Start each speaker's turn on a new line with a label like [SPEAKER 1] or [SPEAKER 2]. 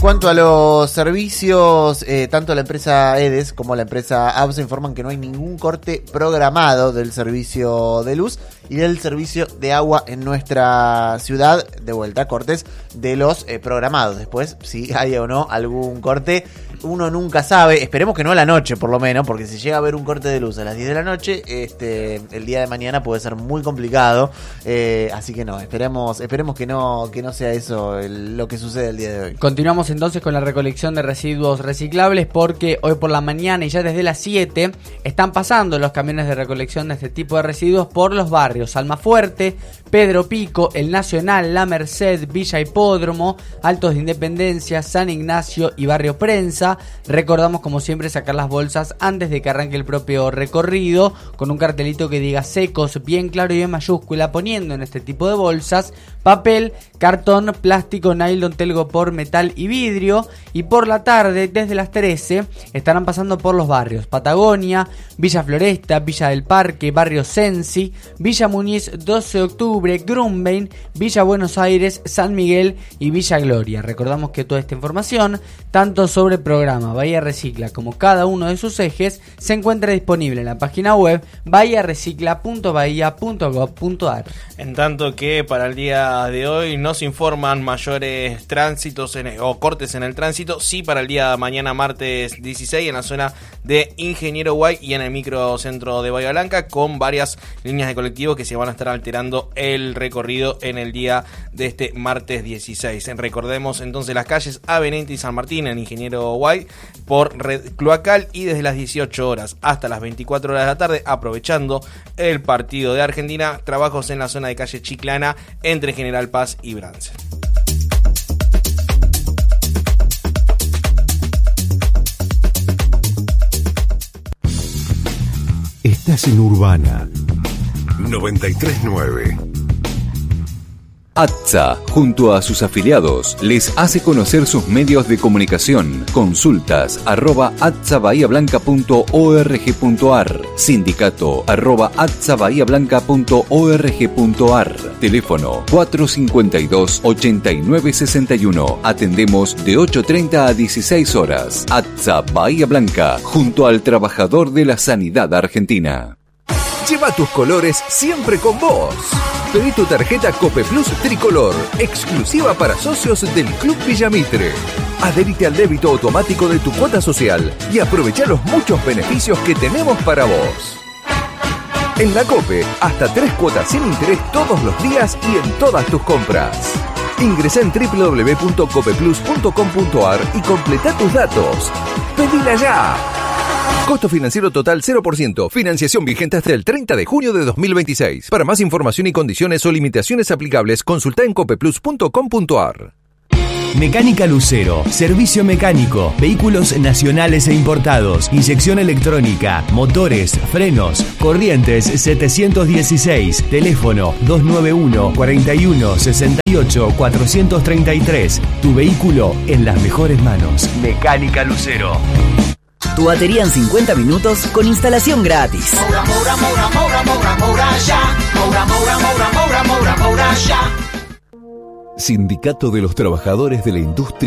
[SPEAKER 1] cuanto a los servicios, tanto la empresa EDES como la empresa ABSA informan que no hay ningún corte programado del servicio de luz y del servicio de agua en nuestra ciudad. De vuelta, cortes de los programados. Después, si hay o no algún corte, uno nunca sabe. Esperemos que no a la noche, por lo menos, porque si llega a haber un corte de luz a las 10 de la noche, el día de mañana puede ser muy complicado. Así que no, esperemos que no sea eso lo que sucede el día de hoy.
[SPEAKER 2] Continuamos entonces con la recolección de residuos reciclables, porque hoy por la mañana y ya desde las 7 están pasando los camiones de recolección de este tipo de residuos por los barrios Almafuerte, Pedro Pico, El Nacional, La Merced, Villa Hipódromo, Altos de Independencia, San Ignacio y Barrio Prensa. Recordamos, como siempre, sacar las bolsas antes de que arranque el propio recorrido, con un cartelito que diga secos, bien claro y en mayúscula, poniendo en este tipo de bolsas papel, cartón, plástico, nylon, telgopor, metal y vidrio. Y por la tarde, desde las 13, estarán pasando por los barrios Patagonia, Villa Floresta, Villa del Parque, Barrio Sensi, Villa Muñiz, 12 de octubre, Grumbein, Villa Buenos Aires, San Miguel y Villa Gloria. Recordamos que toda esta información, tanto sobre el programa Bahía Recicla como cada uno de sus ejes, se encuentra disponible en la página web bahiarecicla.bahia.gov.ar.
[SPEAKER 3] En tanto que para el día de hoy no se informan mayores tránsitos o cortes en el tránsito, sí para el día de mañana, martes 16, en la zona de Ingeniero Guay y en el microcentro de Bahía Blanca, con varias líneas de colectivos que se van a estar alterando el recorrido en el día de este martes 16. Recordemos entonces las calles Avenente y San Martín en Ingeniero Guay por red cloacal, y desde las 18 horas hasta las 24 horas de la tarde, aprovechando el partido de Argentina, trabajos en la zona de calle Chiclana entre General Paz y Brance.
[SPEAKER 4] Estás en Urbana 93.9.
[SPEAKER 5] ATSA, junto a sus afiliados, les hace conocer sus medios de comunicación. Consultas @atsabahiablanca.org.ar, sindicato @atsabahiablanca.org.ar, teléfono 452-8961. Atendemos de 8:30 a 16 horas. ATSA Bahía Blanca, junto al trabajador de la sanidad argentina.
[SPEAKER 4] Lleva tus colores siempre con vos. Pedí tu tarjeta Cope Plus Tricolor, exclusiva para socios del Club Villamitre. Adherite al débito automático de tu cuota social y aprovecha los muchos beneficios que tenemos para vos. En la Cope, hasta 3 cuotas sin interés todos los días y en todas tus compras. Ingresá en www.copeplus.com.ar y completa tus datos. ¡Pedila ya! Costo financiero total 0%. Financiación vigente hasta el 30 de junio de 2026. Para más información y condiciones o limitaciones aplicables, consulta en copeplus.com.ar.
[SPEAKER 6] Mecánica Lucero, servicio mecánico, vehículos nacionales e importados, inyección electrónica, motores, frenos, Corrientes 716, teléfono 291 41 68 433. Tu vehículo en las mejores manos. Mecánica Lucero.
[SPEAKER 7] Tu batería en 50 minutos con instalación gratis.
[SPEAKER 4] Sindicato de los Trabajadores de la Industria